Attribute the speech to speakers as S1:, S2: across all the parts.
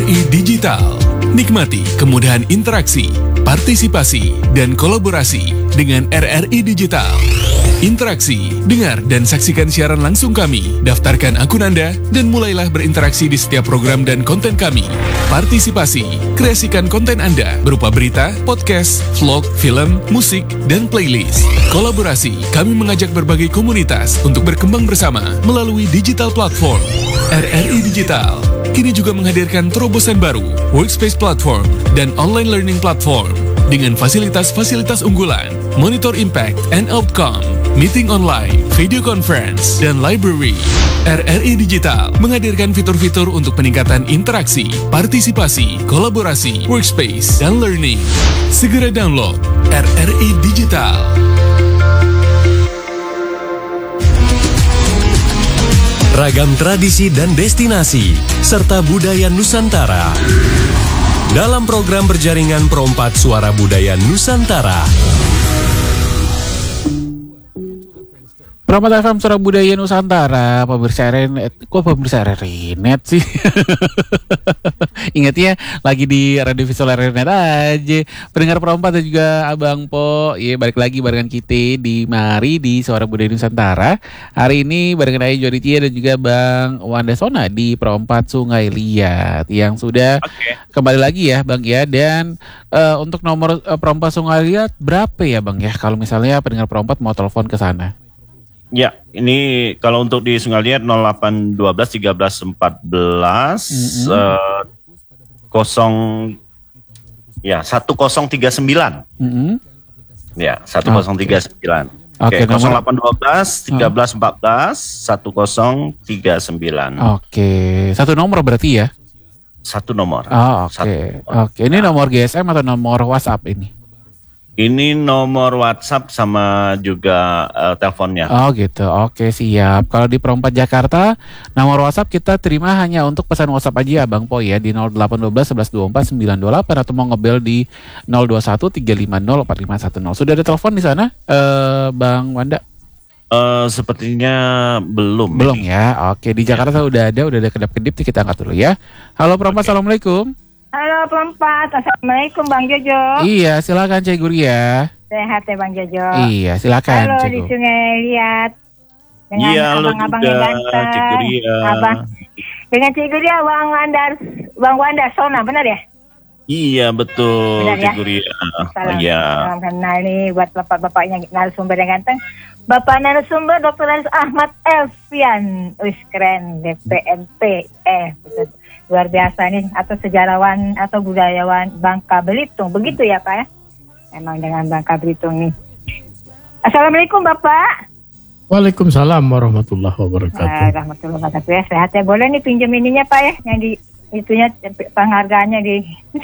S1: RRI Digital. Nikmati kemudahan interaksi, partisipasi, dan kolaborasi dengan RRI Digital. Interaksi, dengar dan saksikan siaran langsung kami, daftarkan akun Anda, dan mulailah berinteraksi di setiap program dan konten kami. Partisipasi, kreasikan konten Anda berupa berita, podcast, vlog, film, musik, dan playlist. Kolaborasi, kami mengajak berbagai komunitas untuk berkembang bersama melalui digital platform. RRI Digital kini juga menghadirkan terobosan baru, workspace platform, dan online learning platform dengan fasilitas-fasilitas unggulan, monitor impact and outcome, meeting online, video conference, dan library. RRI Digital menghadirkan fitur-fitur untuk peningkatan interaksi, partisipasi, kolaborasi, workspace, dan learning. Segera download RRI Digital.
S2: Ragam tradisi dan destinasi, serta budaya Nusantara. Dalam program berjaringan Perompat Suara Budaya Nusantara.
S3: Perompat FM Suara Budaya Nusantara, pemirsa Renet. Kok pemirsa Renet sih? Ingat ya, lagi di Radio Visual Renet aja. Pendengar Perompat dan juga Abang Po, ya balik lagi barengan kita di Mari di Suara Budaya Nusantara. Hari ini barengan Ayah Joditia dan juga Bang Wanda Sona di Perompat Sungai Liat yang sudah kembali lagi ya Bang ya. Dan untuk nomor Perompat Sungai Liat berapa ya Bang ya? Kalau misalnya pendengar Perompat mau telepon ke sana.
S4: Ya, ini kalau untuk di Sungai Liat 0812 13 14 1039. Ya, 1039. Oke, 0812 13 14 1039.
S3: Oke, satu nomor berarti ya?
S4: Satu nomor.
S3: Oh, oke. Oke, ini nomor GSM atau nomor WhatsApp ini?
S4: Ini nomor WhatsApp sama juga teleponnya.
S3: Oh gitu, oke siap. Kalau di Perompat Jakarta, nomor WhatsApp kita terima hanya untuk pesan WhatsApp aja Bang Po ya, di 0812 1124 928 atau mau ngebel di 021 350 4510. Sudah ada telepon di sana, Bang Wanda?
S4: Sepertinya belum.
S3: Belum ya, oke. Di Jakarta udah ada kedap-kedip, kita angkat dulu ya. Halo Perompat, Assalamualaikum.
S5: Halo Perompat, Assalamualaikum Bang Jojo.
S3: Iya, silakan Cik Guria.
S5: Sehat ya Bang Jojo.
S3: Iya, silakan.
S5: Halo di Sungai Liat. Dengan
S4: iya,
S5: abang-abang yang ganteng.
S4: Cik Guria.
S5: Dengan Cik Guria, Bang Wanda Sona, benar ya?
S4: Iya betul,
S5: benar,
S4: Cik
S5: ya?
S4: Guria.
S5: Salam,
S4: Iya.
S5: salam kenal nih buat bapak-bapaknya narasumber yang ganteng. Bapak narasumber Dr. Aris Ahmad Elfian, wis keren, DPMP, betul. Luar biasa nih, atau sejarawan atau budayawan Bangka Belitung, begitu ya Pak ya? Emang dengan Bangka Belitung nih. Assalamualaikum Bapak.
S6: Waalaikumsalam warahmatullahi wabarakatuh.
S5: Rahmatullahi wabarakatuh ya, sehat ya. Boleh nih pinjam ininya Pak ya, yang di itunya penghargaannya di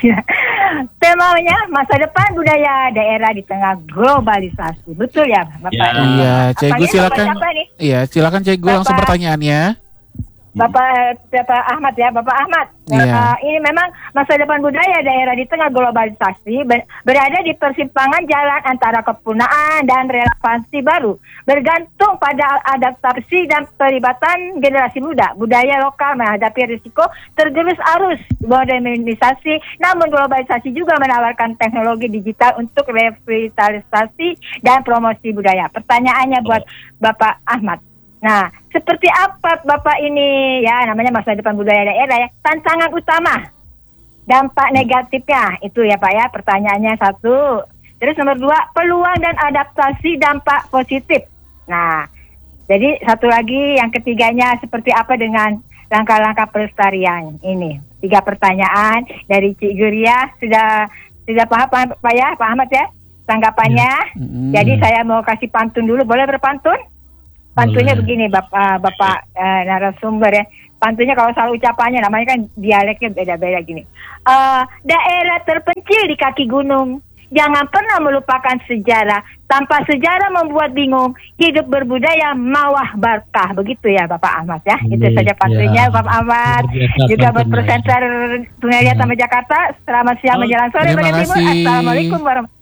S5: temanya masa depan budaya daerah di tengah globalisasi. Betul ya Bapak?
S3: Iya, Cegu silakan. Iya, silakan Cegu langsung pertanyaannya.
S5: Bapak Ahmad ya, Bapak Ahmad. Ini memang masa depan budaya daerah di tengah globalisasi berada di persimpangan jalan antara kepunaan dan relevansi baru. Bergantung pada adaptasi dan pelibatan generasi muda. Budaya lokal menghadapi risiko tergerus arus modernisasi, namun globalisasi juga menawarkan teknologi digital untuk revitalisasi dan promosi budaya. Pertanyaannya buat Bapak Ahmad. Nah, seperti apa Bapak ini ya, namanya masa depan budaya daerah ya, tantangan utama, dampak negatifnya itu ya Pak ya, pertanyaannya satu. Terus nomor 2, peluang dan adaptasi dampak positif. Nah, jadi satu lagi yang ketiganya seperti apa dengan langkah-langkah pelestarian ini. 3 pertanyaan dari Cik Guria, sudah paham Pak ya, Pak Ahmad ya, tanggapannya. Jadi saya mau kasih pantun dulu, boleh berpantun? Pantunnya begini Bapak narasumber ya. Pantunnya kalau salah ucapannya, namanya kan dialeknya beda-beda gini. Daerah terpencil di kaki gunung, jangan pernah melupakan sejarah. Tanpa sejarah membuat bingung, hidup berbudaya mawah barkah. Begitu ya Bapak Ahmad ya. Itu saja pantunnya Bapak Ahmad. Juga buat presenter Sungai Liat sama Jakarta. Selamat siang menjelang sore.
S3: Terima kasih.
S5: Assalamualaikum warahmatullahi wabarakatuh.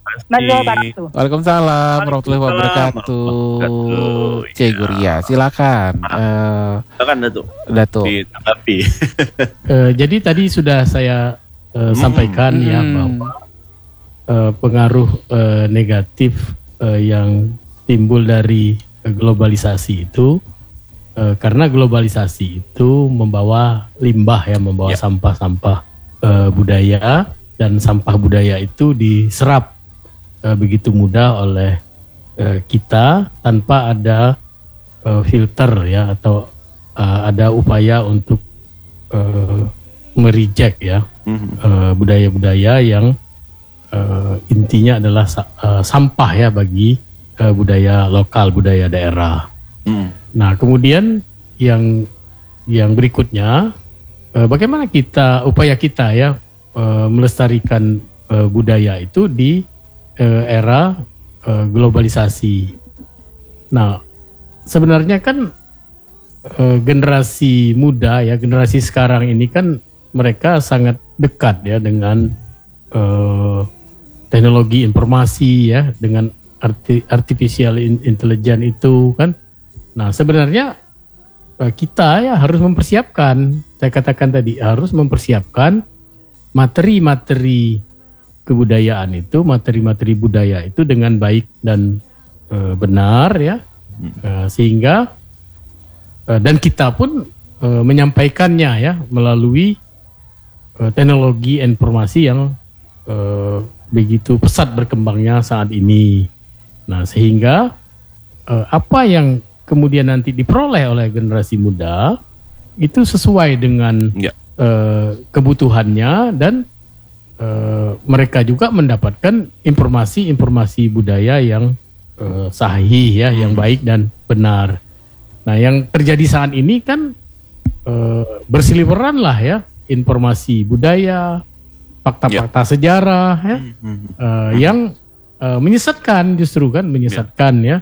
S3: Waalaikumsalam warahmatullahi wabarakatuh. Cik Guria, silakan.
S4: Silakan Datuk. Ditanggapi.
S6: Jadi tadi sudah saya sampaikan ya bahwa pengaruh negatif yang timbul dari globalisasi itu, karena globalisasi itu membawa limbah ya, membawa sampah-sampah budaya, dan sampah budaya itu diserap begitu mudah oleh kita tanpa ada filter ya, atau ada upaya untuk mereject ya budaya-budaya yang intinya adalah sampah ya bagi budaya lokal, budaya daerah. Nah, kemudian yang berikutnya, bagaimana upaya kita ya melestarikan budaya itu di era globalisasi. Nah, sebenarnya kan generasi muda ya, generasi sekarang ini kan mereka sangat dekat ya dengan teknologi informasi ya, dengan artificial intelligence itu kan. Nah, sebenarnya kita ya harus mempersiapkan, saya katakan tadi, harus mempersiapkan materi-materi kebudayaan itu, materi-materi budaya itu dengan baik dan benar ya, sehingga dan kita pun menyampaikannya ya melalui teknologi informasi yang begitu pesat berkembangnya saat ini. Nah, sehingga apa yang kemudian nanti diperoleh oleh generasi muda itu sesuai dengan kebutuhannya, dan mereka juga mendapatkan informasi-informasi budaya yang sahih ya, yang baik dan benar. Nah, yang terjadi saat ini kan berseliweran lah ya informasi budaya, fakta-fakta sejarah ya, yang menyesatkan, justru kan menyesatkan ya.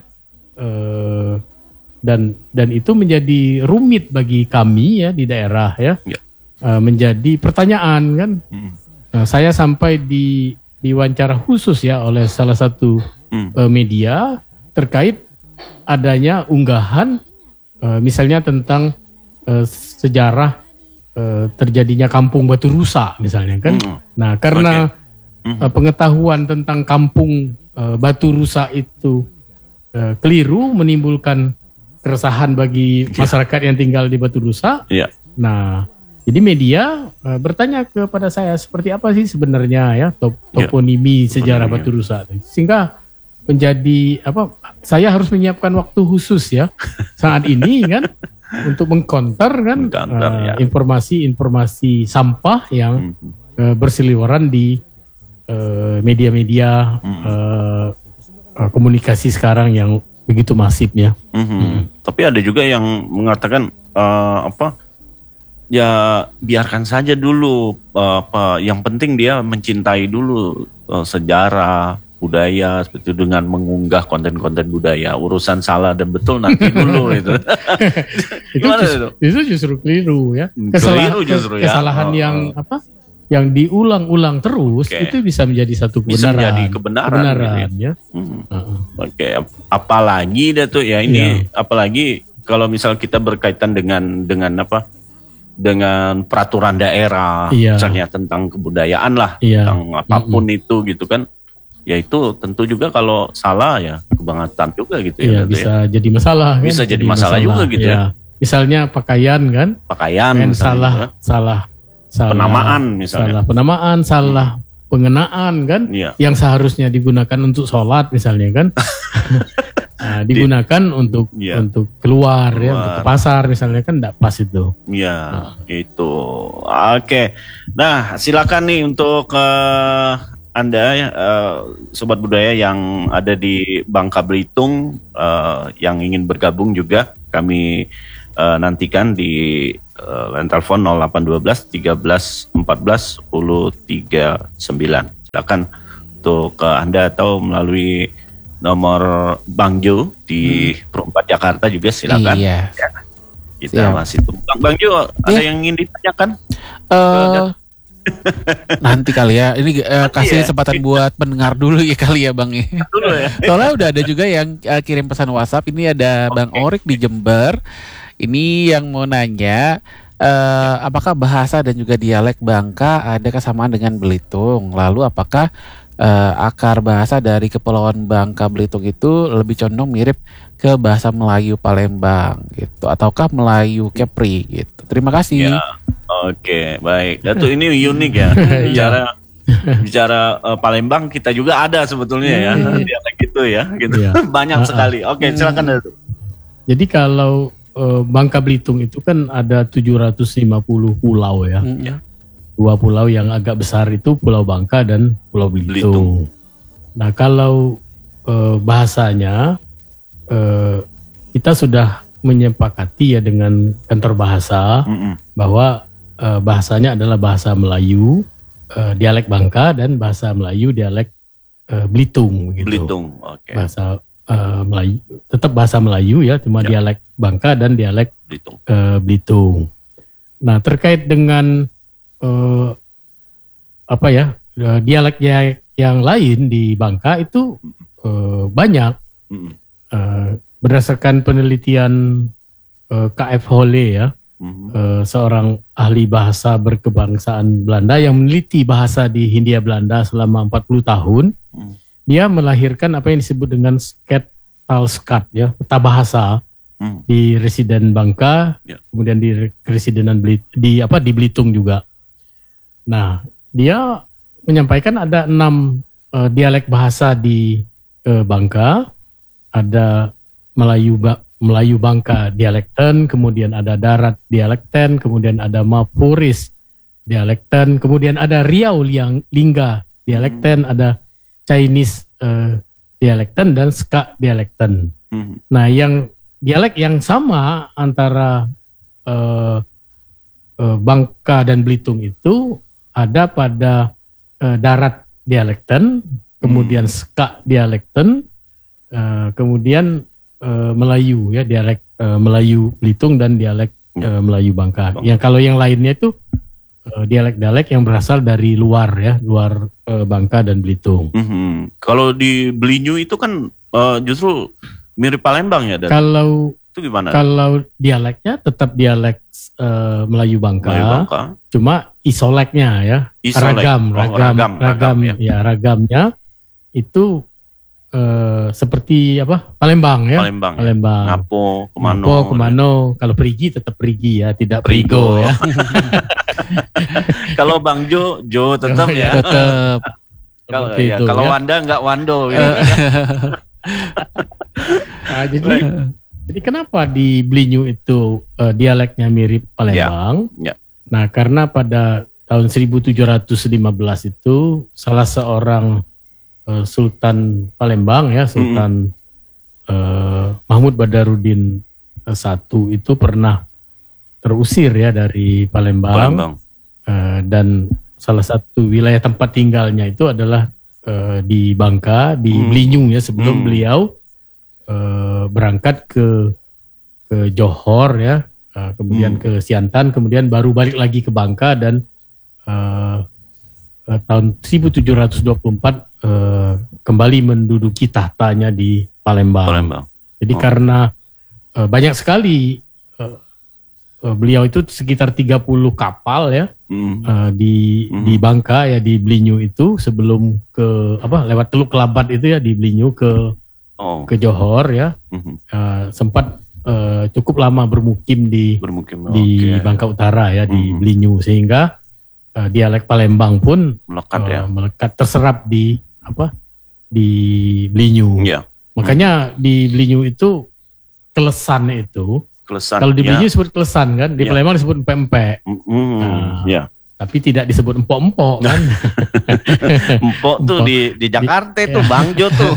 S6: Dan itu menjadi rumit bagi kami ya di daerah ya, menjadi pertanyaan kan. Saya sampai di wawancara khusus ya oleh salah satu media terkait adanya unggahan misalnya tentang sejarah terjadinya kampung Batu Rusa misalnya kan. Nah, karena pengetahuan tentang kampung Batu Rusa itu keliru, menimbulkan keresahan bagi masyarakat yang tinggal di Batu Rusa. Nah, jadi media bertanya kepada saya, seperti apa sih sebenarnya ya toponimi sejarah Batu Rusa, sehingga menjadi saya harus menyiapkan waktu khusus ya saat ini kan untuk mengcounter kan informasi-informasi sampah yang berseliweran di media-media komunikasi sekarang yang begitu masifnya.
S4: Tapi ada juga yang mengatakan ya biarkan saja dulu, yang penting dia mencintai dulu sejarah budaya seperti itu dengan mengunggah konten-konten budaya. Urusan salah dan betul nanti dulu itu. Itu
S6: justru keliru ya.
S4: Kesalahan
S6: yang yang diulang-ulang terus itu bisa menjadi satu kebenaran.
S4: Bisa menjadi kebenaran gitu ya. Oke, apalagi Datuk ya ini, apalagi kalau misal kita berkaitan dengan peraturan daerah, misalnya tentang kebudayaan lah, tentang apapun itu gitu kan. Ya itu tentu juga kalau salah ya kebangetan juga gitu ya.
S6: Bisa jadi masalah kan?
S4: Bisa jadi masalah juga gitu ya.
S6: Misalnya pakaian kan?
S4: Pakaian
S6: salah
S4: penamaan misalnya.
S6: Salah penamaan, salah pengenaan kan? Yang seharusnya digunakan untuk sholat misalnya kan? Digunakan untuk keluar ya, untuk ke pasar misalnya kan, tidak pas itu.
S4: Iya, itu. Oke. Nah, silakan nih untuk Anda sobat budaya yang ada di Bangka Belitung yang ingin bergabung juga, kami nantikan di line telepon 0812 13 14 10 39. Silakan untuk Anda, atau melalui nomor Bang Jo di Perumpat Jakarta juga silakan.
S3: Iya.
S4: Ya, kita masih tunggu. Bang Jo, ada yang ingin ditanyakan?
S3: Nanti kali ya. Ini kasih kesempatan buat pendengar dulu ya kali ya Bang.
S4: Dulu ya.
S3: Soalnya udah ada juga yang kirim pesan WhatsApp. Ini ada Bang Orik di Jember. Ini yang mau nanya, apakah bahasa dan juga dialek Bangka ada kesamaan dengan Belitung? Lalu apakah akar bahasa dari Kepulauan Bangka Belitung itu lebih condong mirip ke bahasa Melayu Palembang gitu, ataukah Melayu Kepri gitu? Terima kasih.
S4: Ya. Oke, baik. Datuk ini unik ya. Bicara Palembang kita juga ada sebetulnya ya dialek itu ya, gitu. Banyak sekali. Oke, silakan Datuk.
S6: Jadi kalau Bangka Belitung itu kan ada 750 pulau ya. Dua pulau yang agak besar itu Pulau Bangka dan Pulau Belitung. Nah, kalau bahasanya kita sudah menyepakati ya dengan kantor bahasa bahwa bahasanya adalah bahasa Melayu, dialek Bangka, dan bahasa Melayu dialek Belitung. Gitu.
S4: Belitung, oke.
S6: Bahasa Melayu, tetap bahasa Melayu ya, cuma dialek Bangka dan dialek Belitung. Nah, terkait dengan dialek yang lain di Bangka itu banyak. Berdasarkan penelitian KF Holle ya. Seorang ahli bahasa berkebangsaan Belanda yang meneliti bahasa di Hindia Belanda selama 40 tahun. Dia melahirkan apa yang disebut dengan Skat ya, peta bahasa di residen Bangka, kemudian di residenan di Belitung juga. Nah, dia menyampaikan ada 6 dialek bahasa di Bangka, ada Melayu Bangka dialekten, kemudian ada Darat dialekten, kemudian ada Mapuris dialekten, kemudian ada Riau Lingga dialekten, ada Chinese dialekten dan Ska dialekten. Nah, yang dialek yang sama antara Bangka dan Belitung itu ada pada Darat dialekten, kemudian Ska dialekten, kemudian Melayu ya, dialek Melayu Belitung dan dialek Melayu Bangka. Yang kalau yang lainnya itu dialek-dialek yang berasal dari luar ya, luar Bangka dan Belitung.
S4: Kalau di Belinyu itu kan justru mirip Palembang ya.
S6: Kalau
S4: itu gimana?
S6: Kalau dialeknya tetap dialek Melayu Bangka, cuma isoleknya ya, ragam ya, ragamnya itu seperti apa? Palembang ya.
S4: Palembang. Ngapo,
S6: Kemano. Kalau perigi tetap perigi ya, tidak perigo ya.
S4: Kalau Bang Jo tetap ya.
S3: Tetap.
S4: Kalau Wanda enggak Wando gitu.
S6: Nah, jadi kenapa di Belinyu itu dialeknya mirip Palembang? Nah, karena pada tahun 1715 itu salah seorang Sultan Palembang ya, Sultan Mahmud Badarudin I itu pernah terusir ya dari Palembang. Dan salah satu wilayah tempat tinggalnya itu adalah di Bangka, di Belinyu ya, sebelum beliau berangkat ke Johor ya, kemudian ke Siantan, kemudian baru balik lagi ke Bangka, dan tahun 1724 kembali menduduki tahtanya di Palembang. Jadi karena banyak sekali beliau itu sekitar 30 kapal ya di Bangka ya, di Belinyu itu, sebelum lewat Teluk Kelabat itu ya, di Belinyu ke Johor ya. Sempat cukup lama bermukim di Bangka Utara ya, di Belinyu, sehingga dialek Palembang pun melekat terserap di Belinyu. Makanya di Belinyu itu kelesan itu. Kalau di Belinyu disebut kelesan kan, di Palembang disebut empek-empek. Tapi tidak disebut empok-empok kan.
S4: Empok tuh di Jakarta tuh, Bang Jo tuh.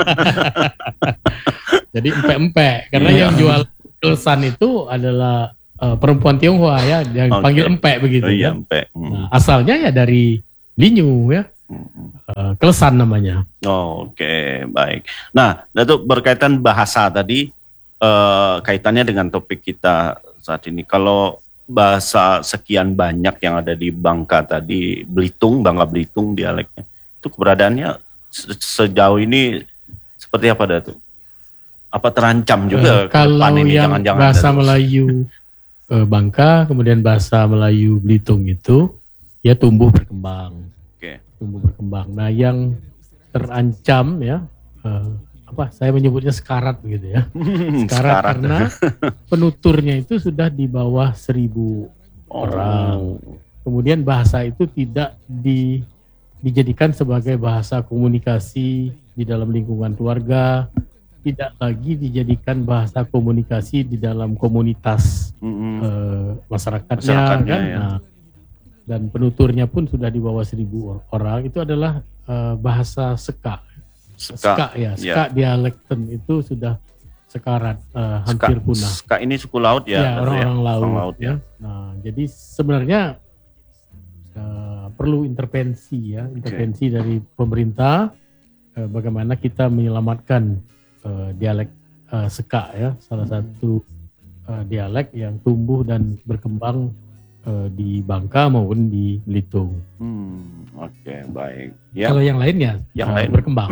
S6: Jadi empek-empek, karena yang jual kelesan itu adalah perempuan Tionghoa ya, yang panggil empek begitu.
S4: Empek.
S6: Nah, asalnya ya dari Belinyu ya. Kelesan namanya.
S4: Oke, baik. Nah, Datuk, berkaitan bahasa tadi, kaitannya dengan topik kita saat ini. Kalau bahasa sekian banyak yang ada di Bangka tadi, Bangka Belitung dialeknya, itu keberadaannya sejauh ini seperti apa Datuk? Apa terancam juga
S6: kalau
S4: ini,
S6: yang
S4: jangan-jangan
S6: bahasa Melayu Bangka, kemudian bahasa Melayu Belitung itu ya tumbuh berkembang. Tumbuh berkembang. Nah, yang terancam ya saya menyebutnya sekarat begitu ya. Sekarat karena penuturnya itu sudah di bawah 1.000 orang. Kemudian bahasa itu tidak dijadikan sebagai bahasa komunikasi di dalam lingkungan keluarga, tidak lagi dijadikan bahasa komunikasi di dalam komunitas masyarakatnya kan.
S4: Ya.
S6: Nah, dan penuturnya pun sudah di bawah 1.000 orang. Itu adalah bahasa Seka dialekten itu sudah sekarat, hampir punah.
S4: Seka ini suku laut ya?
S6: Orang-orang laut ya. Nah, jadi sebenarnya perlu intervensi dari pemerintah, bagaimana kita menyelamatkan dialek Seka ya, salah satu dialek yang tumbuh dan berkembang di Bangka maupun di Belitung.
S4: Oke, baik. Ya.
S6: Kalau yang lainnya berkembang,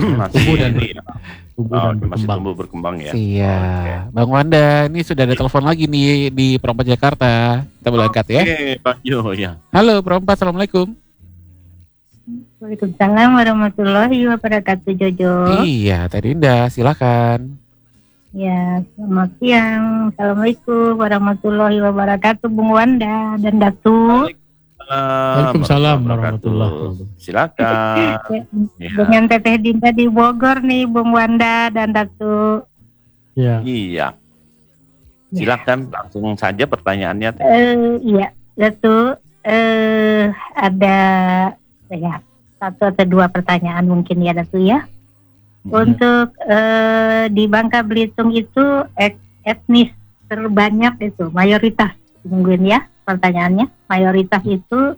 S4: tumbuh berkembang ya.
S3: Iya, Bang Wanda, ini sudah ada telepon lagi nih di Perompak Jakarta. Kita boleh angkat ya.
S4: Oke, Pak Jo ya.
S3: Halo Perompak, assalamualaikum.
S5: Waalaikumsalam warahmatullahi wabarakatuh, Jojo.
S3: Iya, Teh Dinda, silakan.
S5: Ya, selamat siang. Assalamualaikum warahmatullahi wabarakatuh, Bung Wanda dan Datu.
S6: Waalaikumsalam warahmatullahi wabarakatuh.
S4: Silakan.
S5: Dengan Teteh Dinda di Bogor nih, Bung Wanda dan Datu.
S6: Ya.
S4: Iya. Silakan langsung saja pertanyaannya.
S5: Iya, Datu. Ada ya 1 atau 2 pertanyaan mungkin ya Datu ya. Untuk di Bangka Belitung itu etnis terbanyak itu mayoritas mungkin ya pertanyaannya, mayoritas itu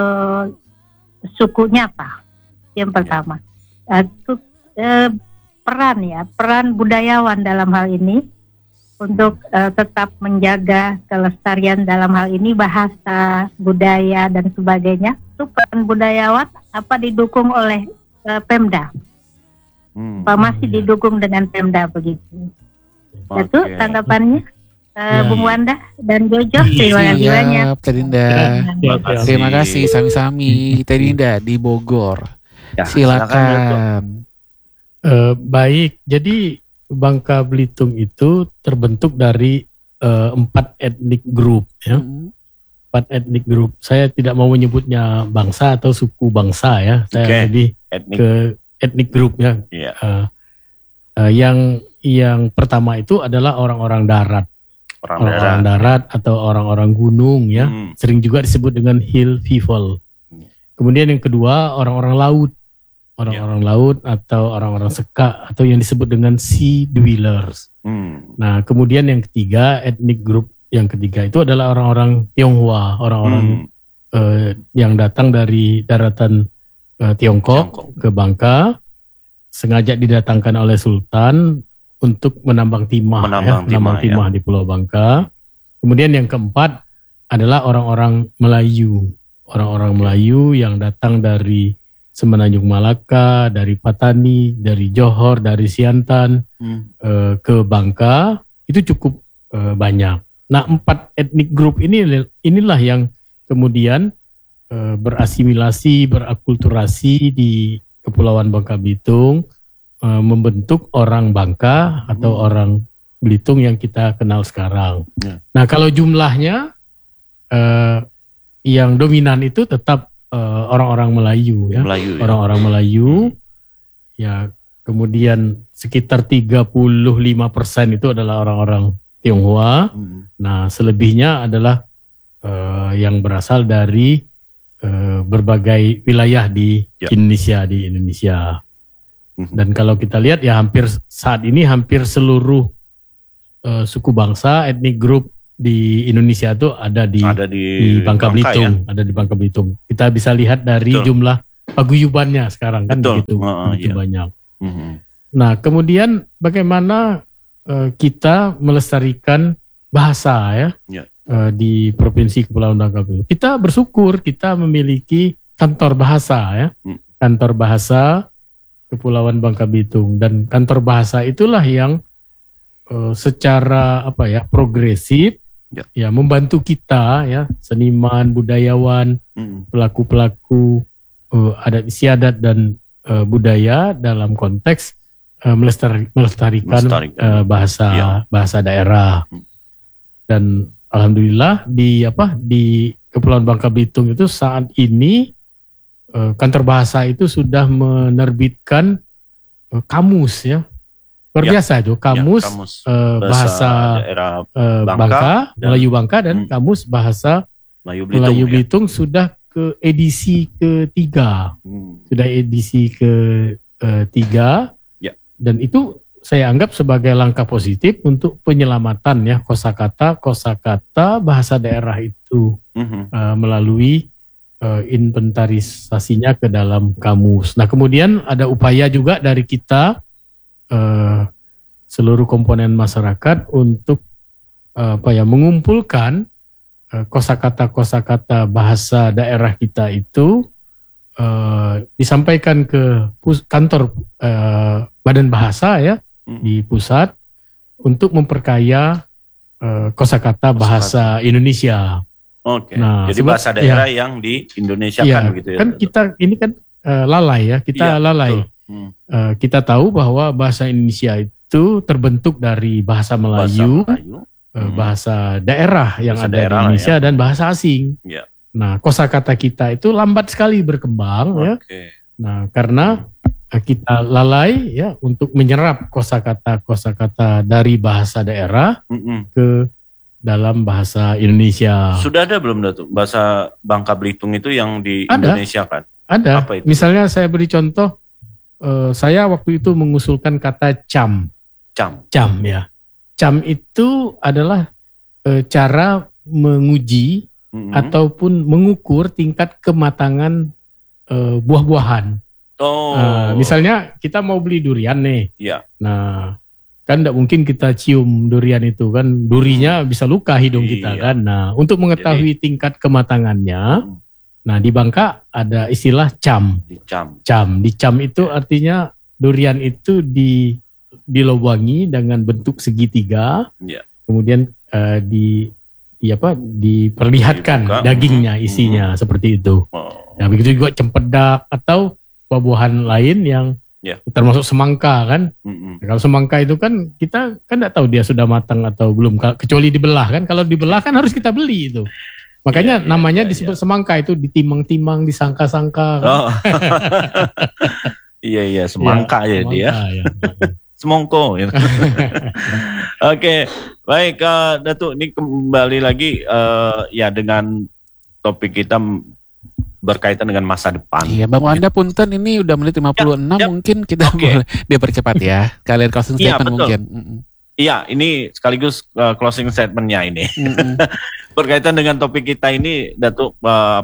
S5: sukunya apa? Yang pertama. Itu peran budayawan dalam hal ini untuk tetap menjaga kelestarian dalam hal ini bahasa, budaya dan sebagainya. Itu peran budayawan apa didukung oleh Pemda? Apa masih didukung dengan Pemda begitu? Itu tanggapannya Bung Wanda dan Jojo. Terima kasih banyak.
S3: Terima kasih sami-sami Teh Dinda di Bogor.
S4: Ya,
S3: silakan.
S6: Baik, jadi Bangka Belitung itu terbentuk dari 4 etnik grup ya. 4 etnik grup. Saya tidak mau menyebutnya bangsa atau suku bangsa ya. Saya lebih ke etnik grup ya. Yang pertama itu adalah orang-orang darat. Orang-orang darat atau orang-orang gunung ya. Sering juga disebut dengan hill people. Kemudian yang kedua orang-orang laut. Orang-orang laut atau orang-orang Seka atau yang disebut dengan sea dwellers. Nah, kemudian yang ketiga, etnik grup yang ketiga itu adalah orang-orang Tionghoa, orang-orang yang datang dari daratan Tiongkok ke Bangka, sengaja didatangkan oleh Sultan untuk menambang timah di Pulau Bangka. Kemudian yang keempat adalah orang-orang Melayu, yang datang dari Semenanjung Malaka, dari Patani, dari Johor, dari Siantan ke Bangka, itu cukup banyak. Nah, 4 etnik grup inilah yang kemudian berasimilasi, berakulturasi di Kepulauan Bangka Belitung, membentuk orang Bangka atau orang Belitung yang kita kenal sekarang. Nah, kalau jumlahnya yang dominan itu tetap orang-orang Melayu ya. Orang-orang Melayu ya, kemudian sekitar 35% itu adalah orang-orang Tionghoa. Nah, selebihnya adalah yang berasal dari berbagai wilayah di Indonesia. Dan kalau kita lihat ya saat ini hampir seluruh suku bangsa, etnik grup di Indonesia itu ada di Bangka Belitung, ada di Bangka Belitung. Kita bisa lihat dari jumlah paguyubannya sekarang kan begitu banyak. Nah, kemudian bagaimana kita melestarikan bahasa ya? di Provinsi Kepulauan Bangka Belitung. Kita bersyukur kita memiliki kantor bahasa ya. Kantor bahasa Kepulauan Bangka Belitung, dan kantor bahasa itulah yang secara progresif ya membantu kita ya, seniman, budayawan, pelaku-pelaku adat istiadat dan budaya dalam konteks melestarikan bahasa daerah. Dan alhamdulillah di Kepulauan Bangka Belitung itu saat ini kantor bahasa itu sudah menerbitkan kamus ya. Luar biasa itu kamus bahasa daerah Bangka, Melayu Bangka, dan kamus bahasa Melayu Belitung sudah ke edisi ketiga. Sudah edisi ketiga. Dan itu saya anggap sebagai langkah positif untuk penyelamatan ya kosakata bahasa daerah itu melalui inventarisasinya ke dalam kamus. Nah, kemudian ada upaya juga dari kita seluruh komponen masyarakat untuk mengumpulkan kosakata bahasa daerah kita itu disampaikan ke kantor Badan Bahasa ya di pusat untuk memperkaya kosakata bahasa Indonesia.
S4: Oke. Nah, jadi bahasa daerah yang di Indonesia kan begitu ya.
S6: Kan kita ini kan lalai ya, kita lalai. Kita tahu bahwa bahasa Indonesia itu terbentuk dari bahasa Melayu, bahasa daerah yang ada di Indonesia dan bahasa asing. Nah, kosakata kita itu lambat sekali berkembang ya. Nah, karena kita lalai ya untuk menyerap kosakata dari bahasa daerah ke dalam bahasa Indonesia.
S4: Sudah ada belum Datuk bahasa Bangka Belitung itu yang di Indonesia kan?
S6: Ada. Apa itu? Misalnya saya beri contoh, saya waktu itu mengusulkan kata cam. Cam ya. Cam itu adalah cara menguji ataupun mengukur tingkat kematangan buah-buahan. Misalnya kita mau beli durian nih. Nah, kan tidak mungkin kita cium durian itu kan, durinya bisa luka hidung kita kan. Nah, untuk mengetahui tingkat kematangannya, nah di Bangka ada istilah cam. Di cam itu artinya durian itu dilobangi dengan bentuk segitiga, kemudian diperlihatkan dagingnya, isinya seperti itu. Nah, begitu juga cempedak atau buah-buahan lain yang termasuk semangka kan. Kalau semangka itu kan kita kan tidak tahu dia sudah matang atau belum, kecuali dibelah kan. Kalau dibelah kan harus kita beli itu. Makanya namanya disebut semangka, itu ditimang-timang, disangka-sangka kan.
S4: Semangka ya dia. Semongko. Oke, baik Datuk, ini kembali lagi dengan topik kita berkaitan dengan masa depan.
S3: Iya, Bang Wanda punten, ini udah menit 56, mungkin kita boleh dipercepat ya. Kalian closing statement mungkin.
S4: Iya, ini sekaligus closing statementnya ini. Berkaitan dengan topik kita ini, Datuk,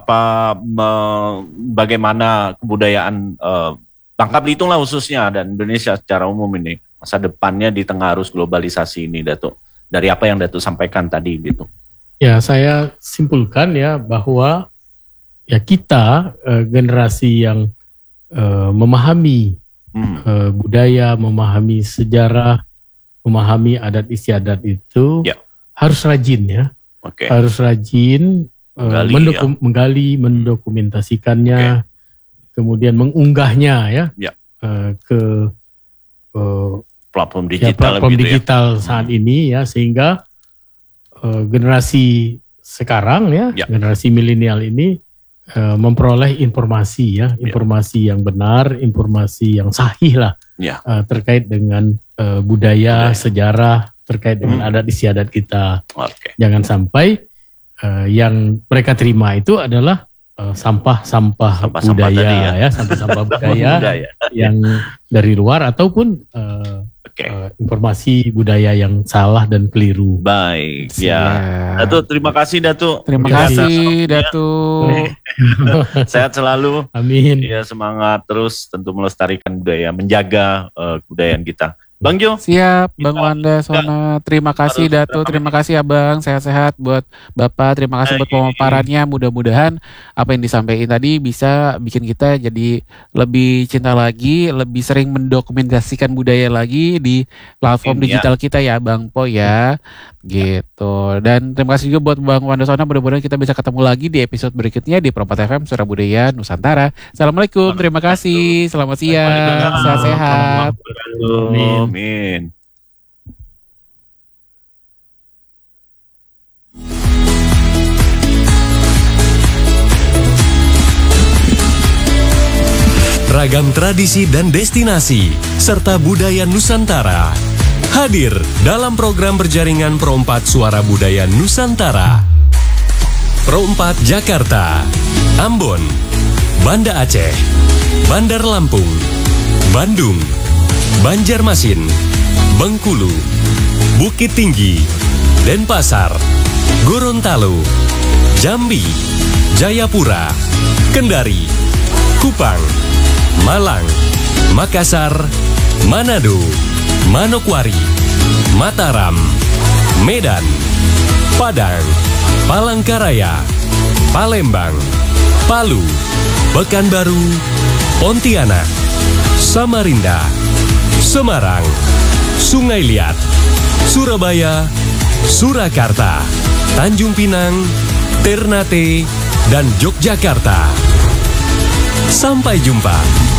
S4: bagaimana kebudayaan Bangka Belitung lah khususnya dan Indonesia secara umum ini masa depannya di tengah arus globalisasi ini, Datuk. Dari apa yang Datuk sampaikan tadi gitu. Ya, saya simpulkan ya bahwa ya kita generasi yang memahami budaya, memahami sejarah, memahami adat istiadat itu harus rajin ya. Harus rajin menggali, mendokumentasikannya, kemudian mengunggahnya ke platform digital,
S6: platform digital saat ini ya, sehingga generasi sekarang generasi milenial ini memperoleh informasi informasi yang benar, informasi yang sahih lah terkait dengan budaya, sejarah, terkait dengan adat istiadat kita. Jangan sampai yang mereka terima itu adalah sampah-sampah budaya sampah-sampah budaya yang dari luar ataupun informasi budaya yang salah dan keliru.
S4: Baik, Datuk, terima kasih Datuk.
S3: Terima kasih Datuk.
S4: Sehat selalu.
S6: Amin.
S4: Ya, semangat terus tentu melestarikan budaya, menjaga kebudayaan kita. Bang Jo.
S3: Siap, Bang Wanda Sona. Terima kasih Datu, terima kasih Abang. Sehat-sehat buat Bapak. Terima kasih buat pemaparannya. Mudah-mudahan apa yang disampaikan tadi bisa bikin kita jadi lebih cinta lagi, lebih sering mendokumentasikan budaya lagi di platform digital kita ya, Bang Po ya. Gitu. Dan terima kasih juga buat Bang Wanda Sona. Mudah-mudahan kita bisa ketemu lagi di episode berikutnya di Perempat FM Suara Budaya Nusantara. Assalamualaikum, terima kasih. Selamat siang, sehat-sehat.
S4: Amin.
S2: Ragam tradisi dan destinasi serta budaya Nusantara hadir dalam program berjaringan Perempat Suara Budaya Nusantara. Perempat Jakarta, Ambon, Banda Aceh, Bandar Lampung, Bandung, Banjarmasin, Bengkulu, Bukit Tinggi, Denpasar, Gorontalo, Jambi, Jayapura, Kendari, Kupang, Malang, Makassar, Manado, Manokwari, Mataram, Medan, Padang, Palangkaraya, Palembang, Palu, Pekanbaru, Pontianak, Samarinda, Semarang, Sungai Liat, Surabaya, Surakarta, Tanjung Pinang, Ternate, dan Yogyakarta. Sampai jumpa.